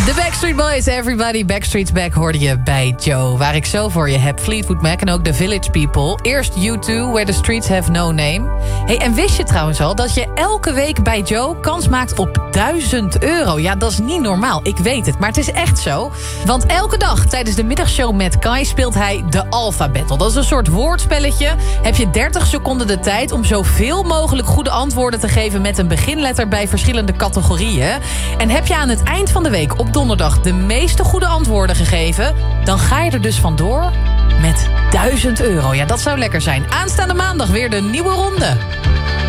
De Backstreet Boys, Everybody Backstreet's Back hoorde je bij Joe. Waar ik zo voor je heb, Fleetwood Mac en ook The Village People. Eerst U2, Where the Streets Have No Name. Hey, en wist je trouwens al dat je elke week bij Joe kans maakt op €1000? Ja, dat is niet normaal, ik weet het, maar het is echt zo. Want elke dag tijdens de middagshow met Kai speelt hij de Alpha Battle. Dat is een soort woordspelletje. Heb je 30 seconden de tijd om zoveel mogelijk goede antwoorden te geven met een beginletter bij verschillende categorieën. En heb je aan het eind van de week op donderdag de meeste goede antwoorden gegeven, dan ga je er dus vandoor met €1000. Ja, dat zou lekker zijn. Aanstaande maandag weer de nieuwe ronde.